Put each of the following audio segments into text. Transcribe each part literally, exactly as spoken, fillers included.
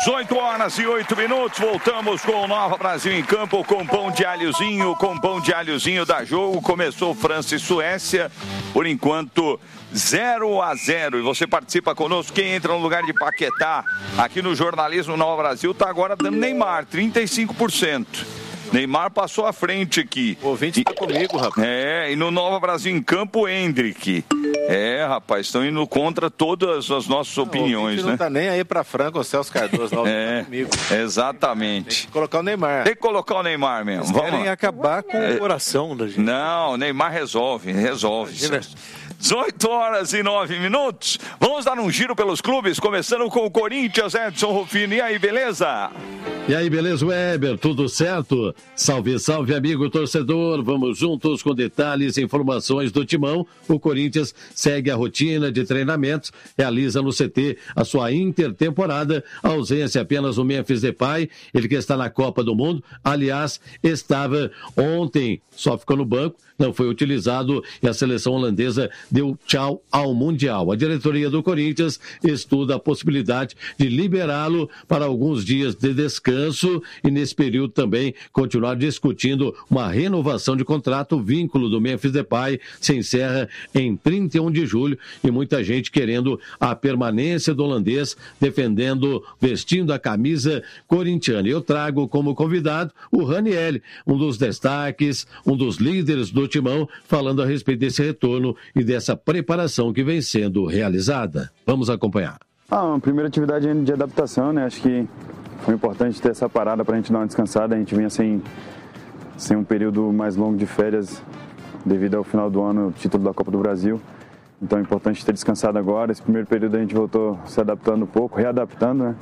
dezoito horas e oito minutos, voltamos com o Nova Brasil em Campo, com pão de alhozinho, com pão de alhozinho da Jogo. Começou França e Suécia, por enquanto zero a zero. E você participa conosco, quem entra no lugar de Paquetá, aqui no Jornalismo Nova Brasil, está agora dando Neymar, trinta e cinco por cento. Neymar passou à frente aqui. O ouvinte está comigo, rapaz. É, e no Nova Brasil em Campo, Hendrick. É, rapaz, estão indo contra todas as nossas não, opiniões, não né? Não tá nem aí para Franco ou Celso Cardoso, não. É, tá comigo. Exatamente. Tem que colocar o Neymar. Tem que colocar o Neymar mesmo. Eles Vamos querem lá. acabar com é, o coração da gente. Não, o Neymar resolve, resolve. dezoito horas e nove minutos. Vamos dar um giro pelos clubes, começando com o Corinthians, Edson Rufino. E aí, beleza? E aí, beleza, Weber? Tudo certo? Salve, salve, amigo torcedor. Vamos juntos com detalhes e informações do Timão. O Corinthians segue a rotina de treinamentos, realiza no C T a sua intertemporada. A ausência apenas do Memphis Depay, ele que está na Copa do Mundo. Aliás, estava ontem, só ficou no banco, não foi utilizado e a seleção holandesa deu tchau ao Mundial. A diretoria do Corinthians estuda a possibilidade de liberá-lo para alguns dias de descanso e nesse período também continuar discutindo uma renovação de contrato. O vínculo do Memphis Depay se encerra em trinta e um de julho e muita gente querendo a permanência do holandês, defendendo, vestindo a camisa corintiana. Eu trago como convidado o Ranieri, um dos destaques, um dos líderes do Timão, falando a respeito desse retorno e dessa preparação que vem sendo realizada. Vamos acompanhar. Ah, uma primeira atividade de adaptação, né? Acho que foi importante ter essa parada para a gente dar uma descansada. A gente vinha sem, sem um período mais longo de férias devido ao final do ano, o título da Copa do Brasil. Então é importante ter descansado agora. Esse primeiro período a gente voltou se adaptando um pouco, readaptando, né?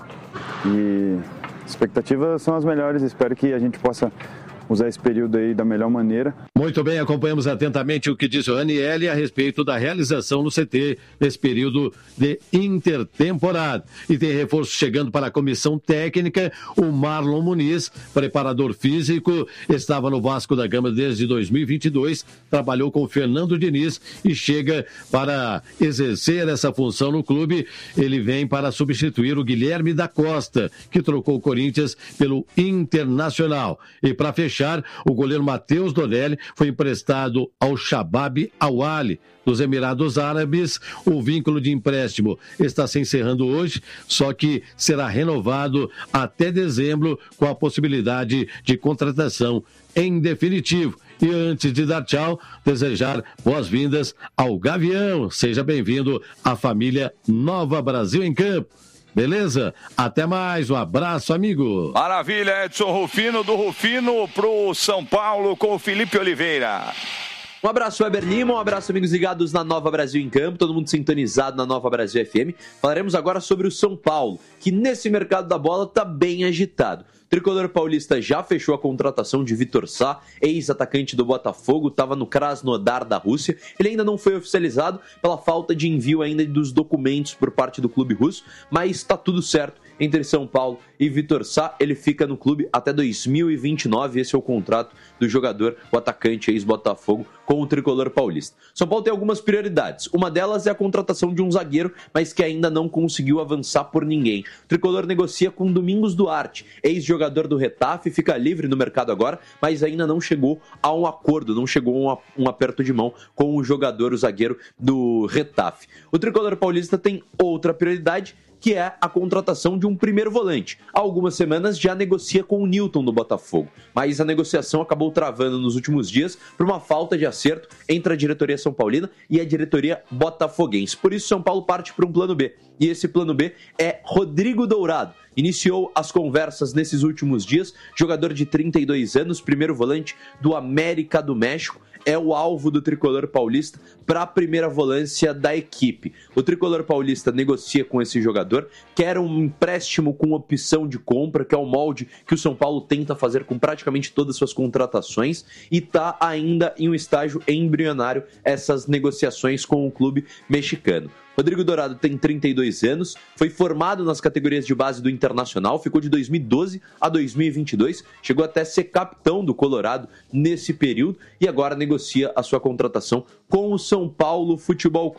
E expectativas são as melhores. Espero que a gente possa usar esse período aí da melhor maneira. Muito bem, acompanhamos atentamente o que disse o Ranieri a respeito da realização no C T nesse período de intertemporada. E tem reforço chegando para a comissão técnica. O Marlon Muniz, preparador físico, estava no Vasco da Gama desde dois mil e vinte e dois, trabalhou com o Fernando Diniz e chega para exercer essa função no clube. Ele vem para substituir o Guilherme da Costa, que trocou o Corinthians pelo Internacional. E para fechar, o goleiro Matheus Donelli foi emprestado ao Shabab Al-Ahly dos Emirados Árabes. O vínculo de empréstimo está se encerrando hoje, só que será renovado até dezembro com a possibilidade de contratação em definitivo. E antes de dar tchau, desejar boas-vindas ao Gavião. Seja bem-vindo à família Nova Brasil em Campo. Beleza? Até mais, um abraço, amigo. Maravilha, Edson Rufino, do Rufino pro São Paulo com o Felipe Oliveira. Um abraço, Weber Lima, um abraço, amigos ligados na Nova Brasil em Campo, todo mundo sintonizado na Nova Brasil F M. Falaremos agora sobre o São Paulo, que nesse mercado da bola está bem agitado. O tricolor paulista já fechou a contratação de Vitor Sá, ex-atacante do Botafogo, estava no Krasnodar da Rússia. Ele ainda não foi oficializado pela falta de envio ainda dos documentos por parte do clube russo, mas está tudo certo entre São Paulo e Vitor Sá. Ele fica no clube até dois mil e vinte e nove, esse é o contrato do jogador, o atacante ex-Botafogo, com o tricolor paulista. São Paulo tem algumas prioridades. Uma delas é a contratação de um zagueiro, mas que ainda não conseguiu avançar por ninguém. O tricolor negocia com Domingos Duarte, ex-jogador do Retafe, fica livre no mercado agora, mas ainda não chegou a um acordo, não chegou a um aperto de mão com o jogador, o zagueiro do Retafe. O tricolor paulista tem outra prioridade, que é a contratação de um primeiro volante. Há algumas semanas já negocia com o Newton do Botafogo, mas a negociação acabou travando nos últimos dias por uma falta de acerto entre a diretoria São Paulina e a diretoria botafoguense. Por isso, São Paulo parte para um plano B, e esse plano B é Rodrigo Dourado. Iniciou as conversas nesses últimos dias, jogador de trinta e dois anos, primeiro volante do América do México, é o alvo do tricolor paulista para a primeira volância da equipe. O tricolor paulista negocia com esse jogador, quer um empréstimo com opção de compra, que é o molde que o São Paulo tenta fazer com praticamente todas as suas contratações, e está ainda em um estágio embrionário essas negociações com o clube mexicano. Rodrigo Dourado tem trinta e dois anos, foi formado nas categorias de base do Internacional, ficou de dois mil e doze a dois mil e vinte e dois, chegou até ser capitão do Colorado nesse período e agora negocia a sua contratação com o São Paulo Futebol Clube.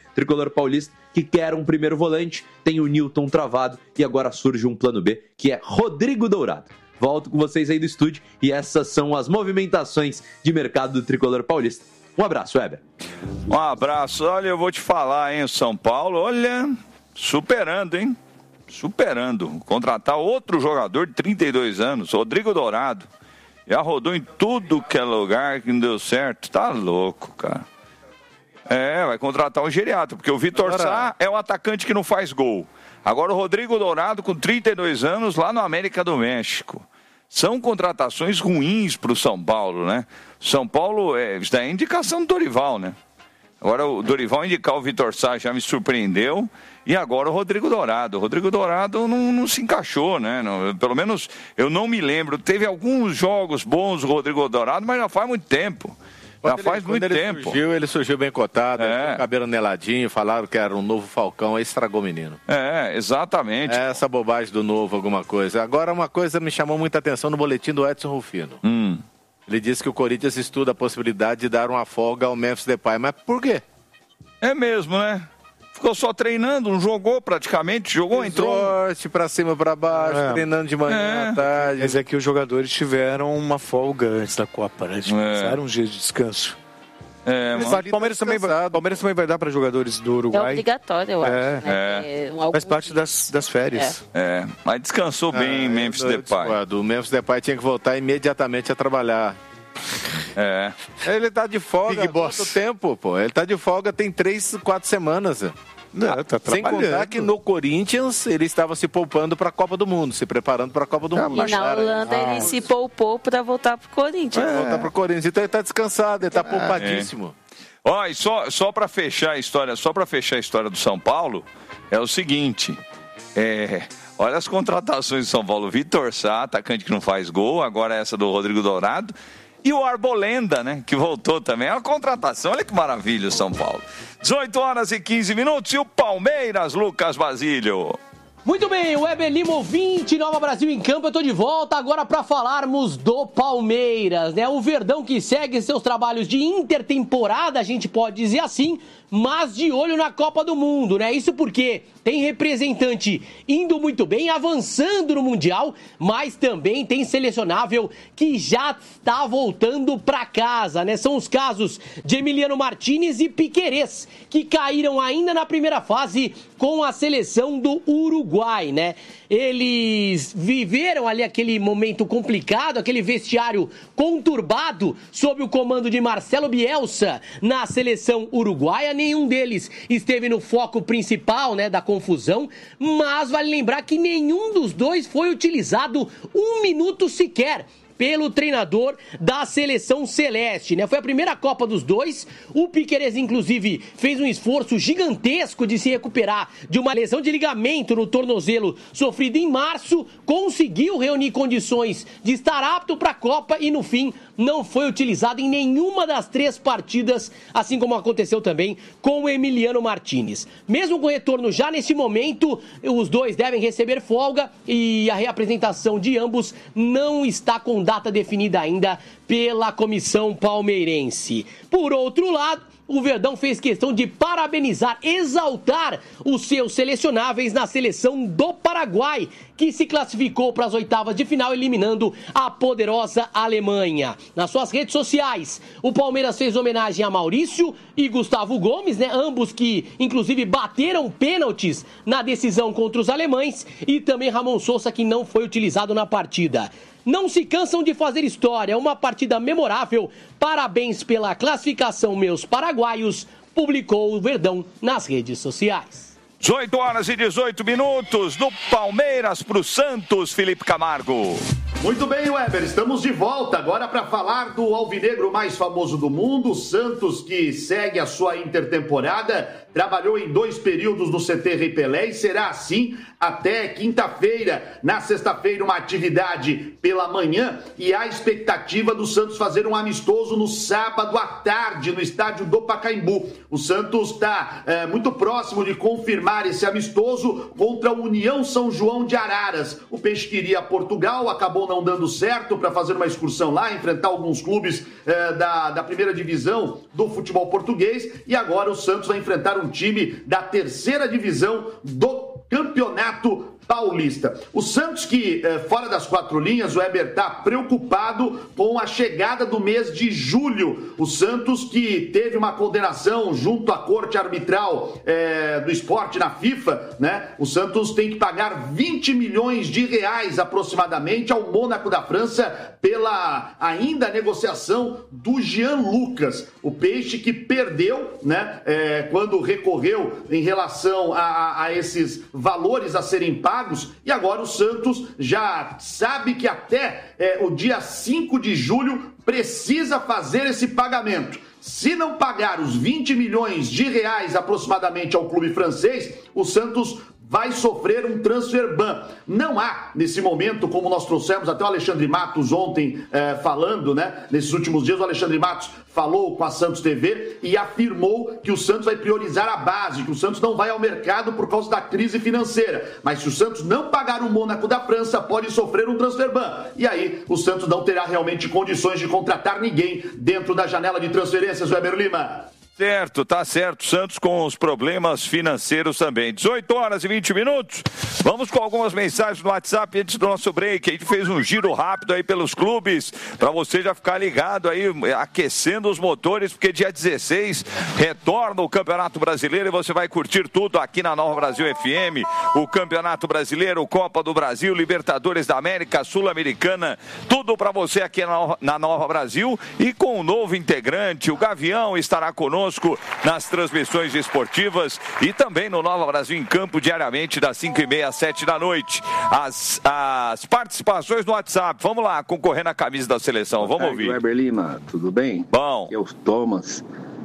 Tricolor paulista que quer um primeiro volante, tem o Newton travado e agora surge um plano B, que é Rodrigo Dourado. Volto com vocês aí do estúdio e essas são as movimentações de mercado do Tricolor paulista. Um abraço, Weber. Um abraço. Olha, eu vou te falar, hein, São Paulo, olha, superando, hein? Superando. Contratar outro jogador de trinta e dois anos, Rodrigo Dourado. Já rodou em tudo que é lugar que não deu certo. Tá louco, cara. É, vai contratar um geriatra, porque o Vitor Sá é o atacante que não faz gol. Agora o Rodrigo Dourado, com trinta e dois anos, lá no América do México. São contratações ruins para o São Paulo, né? São Paulo, é, isso daí é indicação do Dorival, né? Agora o Dorival indicar o Vitor Sá já me surpreendeu. E agora o Rodrigo Dourado. O Rodrigo Dourado não, não se encaixou, né? Não, pelo menos eu não me lembro. Teve alguns jogos bons o Rodrigo Dourado, mas já faz muito tempo. Já Quando faz ele, muito quando ele tempo. Surgiu, ele surgiu bem cotado, É. com o cabelo neladinho, falaram que era um novo Falcão, aí estragou o menino. É, exatamente. É essa bobagem do novo, alguma coisa. Agora, uma coisa me chamou muita atenção no boletim do Edson Rufino. Hum. Ele disse que o Corinthians estuda a possibilidade de dar uma folga ao Memphis Depay. Mas por quê? É mesmo, né? Ficou só treinando, não jogou praticamente, jogou, entrou. Sorte pra cima, pra baixo, É. treinando de manhã, É. à tarde. Mas é que os jogadores tiveram uma folga antes da Copa, né? Eles É. precisaram um dia de descanso. É, Mas mano. o Palmeiras também, vai, o Palmeiras também vai dar para jogadores do É Uruguai. obrigatório, eu acho. É. né? É. Um, Faz parte das, das férias. É, mas descansou bem Ah, Memphis eu Depay. discordo. O Memphis Depay tinha que voltar imediatamente a trabalhar. É. Ele tá de folga há Big Boss. quanto tempo, pô? Ele tá de folga tem três, quatro semanas. Não, tá Sem trabalhando. contar que no Corinthians ele estava se poupando para a Copa do Mundo, se preparando para a Copa do Ah, Mundo. E na Holanda Ah, ele se poupou para voltar pro Corinthians. Vai voltar pro Corinthians. Então ele tá descansado, ele tá É. poupadíssimo. Ó, e só, só para fechar a história, só para fechar a história do São Paulo, é o seguinte, é, olha as contratações do São Paulo, Vitor Sá, atacante que não faz gol, agora essa do Rodrigo Dourado, e o Arbolenda, né, que voltou também, é uma contratação, olha que maravilha o São Paulo. dezoito horas e quinze minutos, e o Palmeiras, Lucas Basílio. Muito bem, o Weber Lima, ouvinte, Nova Brasil em Campo, eu tô de volta agora para falarmos do Palmeiras, né? O Verdão que segue seus trabalhos de intertemporada, a gente pode dizer assim, mas de olho na Copa do Mundo, né? Isso porque tem representante indo muito bem, avançando no Mundial, mas também tem selecionável que já está voltando para casa, né? São os casos de Emiliano Martínez e Piquerez, que caíram ainda na primeira fase com a seleção do Uruguai, né? Eles viveram ali aquele momento complicado, aquele vestiário conturbado sob o comando de Marcelo Bielsa na seleção uruguaia. Nenhum deles esteve no foco principal, né, da confusão, mas vale lembrar que nenhum dos dois foi utilizado um minuto sequer pelo treinador da seleção celeste, né? Foi a primeira Copa dos dois. O Piquerez, inclusive, fez um esforço gigantesco de se recuperar de uma lesão de ligamento no tornozelo sofrida em março, conseguiu reunir condições de estar apto para a Copa e, no fim, não foi utilizado em nenhuma das três partidas, assim como aconteceu também com o Emiliano Martínez. Mesmo com retorno já neste momento, os dois devem receber folga e a reapresentação de ambos não está com data definida ainda pela comissão palmeirense. Por outro lado, o Verdão fez questão de parabenizar, exaltar os seus selecionáveis na seleção do Paraguai, que se classificou para as oitavas de final, eliminando a poderosa Alemanha. Nas suas redes sociais, o Palmeiras fez homenagem a Maurício e Gustavo Gomes, né? Ambos que, inclusive, bateram pênaltis na decisão contra os alemães, e também Ramon Sousa, que não foi utilizado na partida. Não se cansam de fazer história, uma partida memorável. Parabéns pela classificação, meus paraguaios, publicou o Verdão nas redes sociais. dezoito horas e dezoito minutos, do Palmeiras para o Santos, Felipe Camargo. Muito bem, Weber, estamos de volta agora para falar do alvinegro mais famoso do mundo, Santos, que segue a sua intertemporada, trabalhou em dois períodos no C T Rei Pelé e será assim até quinta-feira. Na sexta-feira, uma atividade pela manhã e há expectativa do Santos fazer um amistoso no sábado à tarde no estádio do Pacaembu. O Santos está é, muito próximo de confirmar esse amistoso contra o União São João de Araras. O Peixe queria Portugal, acabou não dando certo para fazer uma excursão lá, enfrentar alguns clubes é, da, da primeira divisão do futebol português, e agora o Santos vai enfrentar um time da terceira divisão do Campeonato Paulista. O Santos que, fora das quatro linhas, o Weber está preocupado com a chegada do mês de julho. O Santos que teve uma condenação junto à corte arbitral é, do esporte na FIFA, né? O Santos tem que pagar vinte milhões de reais aproximadamente ao Mônaco da França pela ainda negociação do Jean Lucas. O Peixe que perdeu, né? É, quando recorreu em relação a, a, a esses valores a serem pagos. E agora o Santos já sabe que até é, o dia cinco de julho precisa fazer esse pagamento. Se não pagar os vinte milhões de reais aproximadamente ao clube francês, o Santos vai sofrer um transfer ban. Não há, nesse momento, como nós trouxemos até o Alexandre Matos ontem eh, falando, né? Nesses últimos dias, o Alexandre Matos falou com a Santos T V e afirmou que o Santos vai priorizar a base, que o Santos não vai ao mercado por causa da crise financeira. Mas se o Santos não pagar o Mônaco da França, pode sofrer um transfer ban. E aí, o Santos não terá realmente condições de contratar ninguém dentro da janela de transferências, Weber Lima. Certo, tá certo. Santos com os problemas financeiros também. dezoito horas e vinte minutos. Vamos com algumas mensagens no WhatsApp antes do nosso break. A gente fez um giro rápido aí pelos clubes, para você já ficar ligado aí, aquecendo os motores, porque dia dezesseis retorna o Campeonato Brasileiro e você vai curtir tudo aqui na Nova Brasil F M. O Campeonato Brasileiro, Copa do Brasil, Libertadores da América, Sul-Americana, tudo para você aqui na Nova Brasil. E com o novo integrante, o Gavião estará conosco nas transmissões esportivas e também no Nova Brasil em Campo, diariamente das cinco e meia às sete da noite. As, as participações no WhatsApp, vamos lá, concorrer na camisa da seleção, vamos Boa ouvir. tarde, Weber Lima, tudo bem? Bom. Aqui é o Thomas.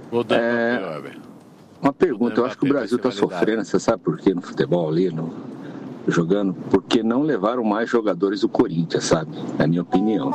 É, uma pergunta, eu acho que o Brasil está sofrendo, você sabe por quê no futebol ali, no, jogando? Porque não levaram mais jogadores do Corinthians, sabe? Na minha opinião.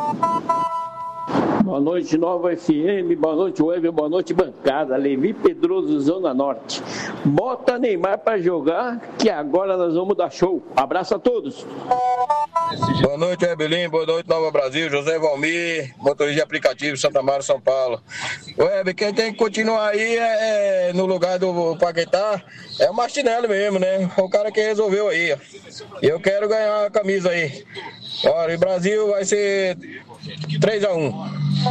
Boa noite, Nova F M, boa noite, Weber, boa noite, bancada. Levi Pedroso, Zona Norte. Bota Neymar para jogar, que agora nós vamos dar show. Abraço a todos. Boa noite, Weber, boa noite, Nova Brasil, José Valmir, motorista de aplicativo, Santa Maria, São Paulo. Weber, quem tem que continuar aí é, é, no lugar do Paquetá é o Martinelli mesmo, né? O cara que resolveu aí. E eu quero ganhar a camisa aí. Olha, o Brasil vai ser três a um.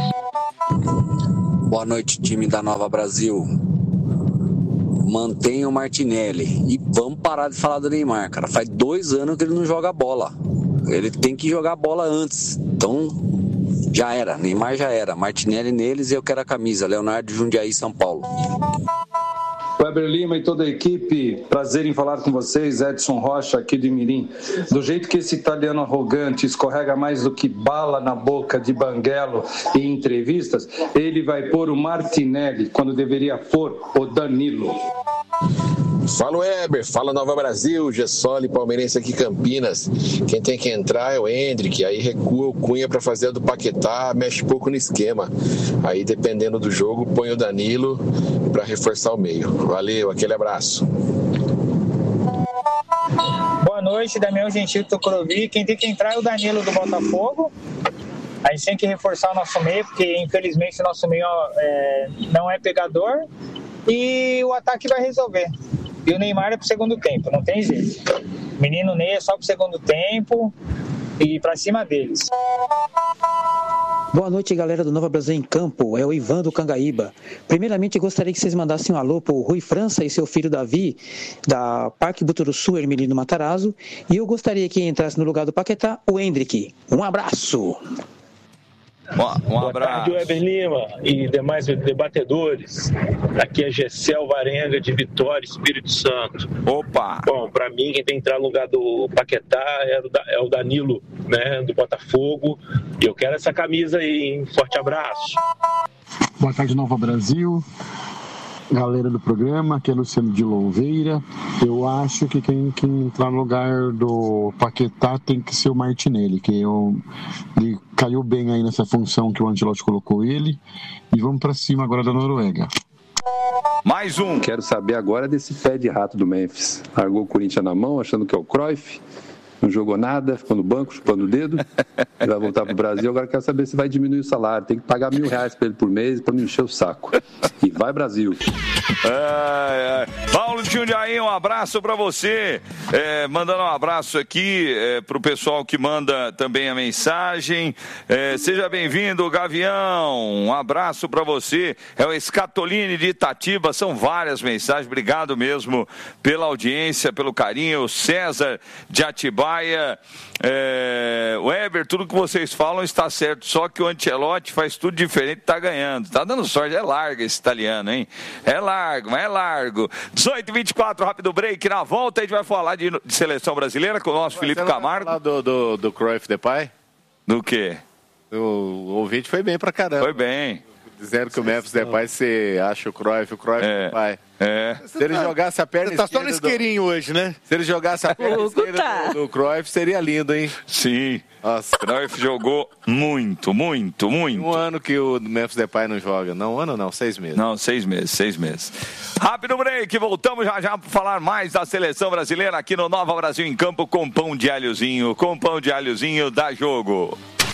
Boa noite, time da Nova Brasil. Mantenha o Martinelli. E vamos parar de falar do Neymar, cara. Faz dois anos que ele não joga bola. Ele tem que jogar bola antes. Então, já era. Neymar já era. Martinelli neles e eu quero a camisa. Leonardo Jundiaí, São Paulo. Weber Lima e toda a equipe, prazer em falar com vocês, Edson Rocha aqui de Mirim. Do jeito que esse italiano arrogante escorrega mais do que bala na boca de Banguelo em entrevistas, ele vai pôr o Martinelli quando deveria pôr o Danilo. Fala Weber, fala Nova Brasil, Gessoli, palmeirense aqui Campinas. Quem tem que entrar é o Hendrick, aí recua o Cunha para fazer a do Paquetá, mexe pouco no esquema. Aí dependendo do jogo, põe o Danilo para reforçar o meio. Valeu, aquele abraço. Boa noite, Damião Gentil Tocorovi. Quem tem que entrar é o Danilo do Botafogo. A gente tem que reforçar o nosso meio, porque infelizmente o nosso meio é, não é pegador. E o ataque vai resolver. E o Neymar é pro segundo tempo, não tem jeito. Menino Ney é só pro segundo tempo e pra cima deles. Boa noite, galera do Nova Brasil em Campo. É o Ivan do Cangaíba. Primeiramente, gostaria que vocês mandassem um alô pro Rui França e seu filho Davi, da Parque Buturuçu, Hermelino Matarazzo. E eu gostaria que entrasse no lugar do Paquetá o Hendrick. Um abraço! Um, um Boa tarde, Weber Lima e demais debatedores. Aqui é Gessel Varenga de Vitória, Espírito Santo. Opa! Bom, para mim, quem tem que entrar no lugar do Paquetá é o, da, é o Danilo, né, do Botafogo. E eu quero essa camisa aí, hein? Forte abraço. Boa tarde, Nova Brasil. Galera do programa, aqui é Luciano de Louveira. Eu acho que quem, quem entrar no lugar do Paquetá tem que ser o Martinelli, que eu, ele caiu bem aí nessa função que o Ancelotti colocou ele. E vamos pra cima agora da Noruega. Mais um. Quero saber agora desse pé de rato do Memphis. Largou o Corinthians na mão, achando que é o Cruyff. não jogou nada, ficou no banco, chupando o dedo. Ele vai voltar pro Brasil, agora quero saber se vai diminuir o salário. Tem que pagar mil reais para ele por mês para não encher o saco. E vai, Brasil. É, é. Paulo de Jundiaí, um abraço para você. É, mandando um abraço aqui é, pro pessoal que manda também a mensagem. É, seja bem-vindo, Gavião. Um abraço para você. É o Escatoline de Itatiba. São várias mensagens. Obrigado mesmo pela audiência, pelo carinho. O César de Atibaia. É, Weber, tudo que vocês falam está certo. Só que o Ancelotti faz tudo diferente e tá ganhando. Tá dando sorte. É largo esse italiano, hein? É largo, mas é largo. dezoito e vinte e quatro, rápido break. Na volta a gente vai falar de, de seleção brasileira com o nosso Você Felipe Camargo. Vai falar do, do, do Cruyff Depay? Do quê? O, o ouvinte foi bem pra caramba. Foi bem. Dizendo que o Memphis Depay, você acha o Cruyff, o Cruyff é, Depay. É. Se ele jogasse a perna esquerda... Tá só no isqueirinho do... hoje, né? Se ele jogasse a perna esquerda do, do Cruyff, seria lindo, hein? Sim. Nossa. O Cruyff jogou muito, muito, muito. Um ano que o Memphis Depay não joga. Não, um ano não, seis meses. Não, seis meses, seis meses. Rápido break, voltamos já já para falar mais da seleção brasileira aqui no Nova Brasil em Campo com pão de alhozinho. Com pão de alhozinho, dá jogo.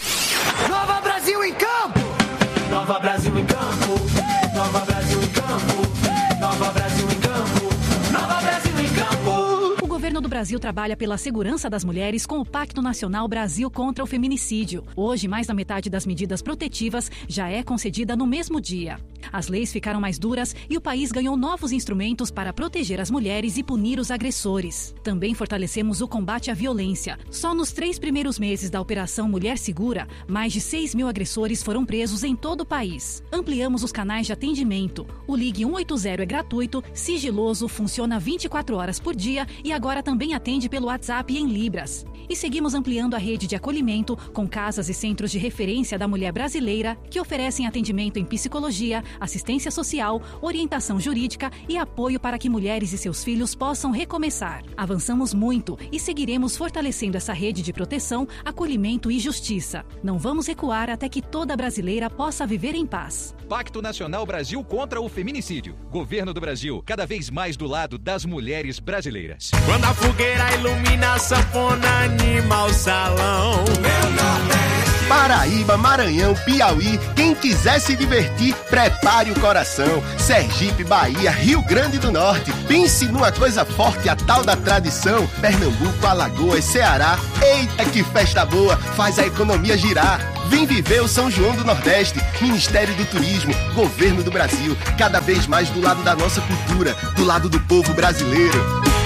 Nova Brasil em Campo! Nova Brasil em Campo! Nova Brasil em Campo! Nova Brasil em Campo! Nova Brasil em Campo! O governo do Brasil trabalha pela segurança das mulheres com o Pacto Nacional Brasil contra o Feminicídio. Hoje, mais da metade das medidas protetivas já é concedida no mesmo dia. As leis ficaram mais duras e o país ganhou novos instrumentos para proteger as mulheres e punir os agressores. Também fortalecemos o combate à violência. Só nos três primeiros meses da Operação Mulher Segura, mais de seis mil agressores foram presos em todo o país. Ampliamos os canais de atendimento. O Ligue cento e oitenta é gratuito, sigiloso, funciona vinte e quatro horas por dia e agora também atende pelo WhatsApp em Libras. E seguimos ampliando a rede de acolhimento com casas e centros de referência da mulher brasileira que oferecem atendimento em psicologia, assistência social, orientação jurídica e apoio para que mulheres e seus filhos possam recomeçar. Avançamos muito e seguiremos fortalecendo essa rede de proteção, acolhimento e justiça. Não vamos recuar até que toda brasileira possa viver em paz. Pacto Nacional Brasil contra o Feminicídio. Governo do Brasil, cada vez mais do lado das mulheres brasileiras. Quando a fogueira ilumina a sanfona, anima o salão. Meu Nordeste. Paraíba, Maranhão, Piauí, quem quiser se divertir, prepare o coração. Sergipe, Bahia, Rio Grande do Norte, pense numa coisa forte, a tal da tradição. Pernambuco, Alagoas, Ceará, eita que festa boa, faz a economia girar. Vem viver o São João do Nordeste, Ministério do Turismo, Governo do Brasil, cada vez mais do lado da nossa cultura, do lado do povo brasileiro.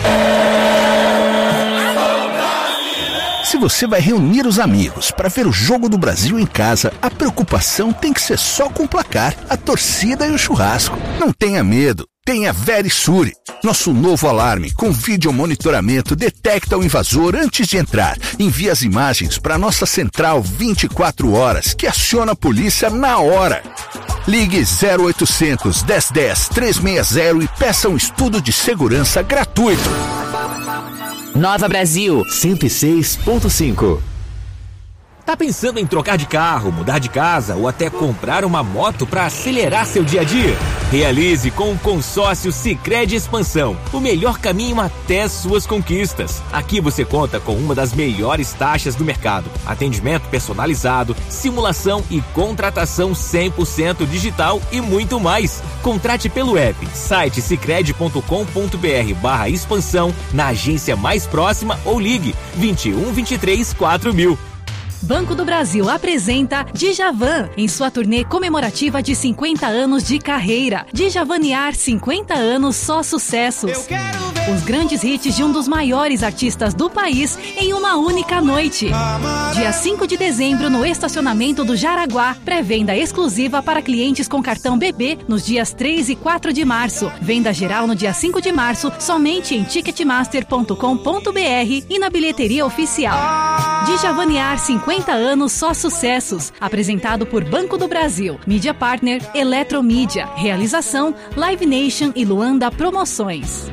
Se você vai reunir os amigos para ver o Jogo do Brasil em casa, a preocupação tem que ser só com o placar, a torcida e o churrasco. Não tenha medo, tenha Verisure. Nosso novo alarme com vídeo monitoramento detecta o invasor antes de entrar. Envia as imagens para nossa central vinte e quatro horas, que aciona a polícia na hora. Ligue zero oitocentos, dez dez, trezentos e sessenta e peça um estudo de segurança gratuito. Nova Brasil cento e seis ponto cinco. Tá pensando em trocar de carro, mudar de casa ou até comprar uma moto para acelerar seu dia a dia? Realize com o consórcio Sicredi Expansão, o melhor caminho até suas conquistas. Aqui você conta com uma das melhores taxas do mercado, atendimento personalizado, simulação e contratação cem por cento digital e muito mais. Contrate pelo app, site sicredi ponto com ponto br barra expansão, na agência mais próxima ou ligue vinte e um, vinte e três, quatro mil. Banco do Brasil apresenta Djavan em sua turnê comemorativa de cinquenta anos de carreira. Djavanear cinquenta anos, só sucessos. Os grandes hits de um dos maiores artistas do país em uma única noite. Dia cinco de dezembro no estacionamento do Jaraguá. Pré-venda exclusiva para clientes com cartão B B nos dias três e quatro de março. Venda geral no dia cinco de março somente em ticketmaster ponto com ponto br e na bilheteria oficial. Djavanear cinquenta anos, só sucessos. Apresentado por Banco do Brasil, Mídia Partner, Eletromídia. Realização, Live Nation e Luanda Promoções.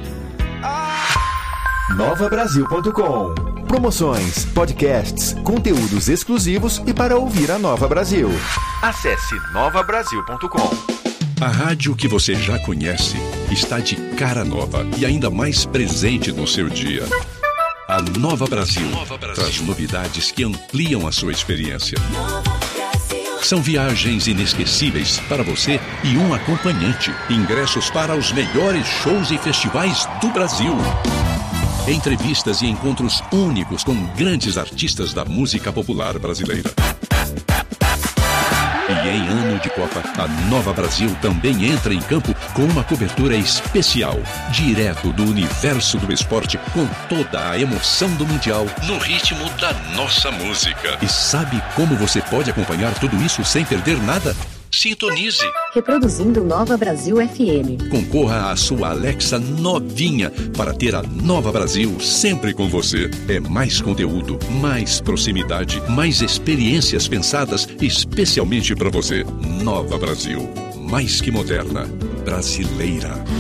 nova brasil ponto com. Promoções, podcasts, conteúdos exclusivos e para ouvir a Nova Brasil. Acesse nova brasil ponto com. A rádio que você já conhece está de cara nova e ainda mais presente no seu dia. A A Nova Brasil, Nova Brasil traz novidades que ampliam a sua experiência. São viagens inesquecíveis para você e um acompanhante. Ingressos para os melhores shows e festivais do Brasil. Entrevistas e encontros únicos com grandes artistas da música popular brasileira. E em ano de Copa, a Nova Brasil também entra em campo com uma cobertura especial, direto do universo do esporte, com toda a emoção do Mundial, no ritmo da nossa música. E sabe como você pode acompanhar tudo isso sem perder nada? Sintonize. Reproduzindo Nova Brasil F M. Concorra à sua Alexa novinha para ter a Nova Brasil sempre com você. É mais conteúdo, mais proximidade, mais experiências pensadas especialmente para você. Nova Brasil, mais que moderna, brasileira.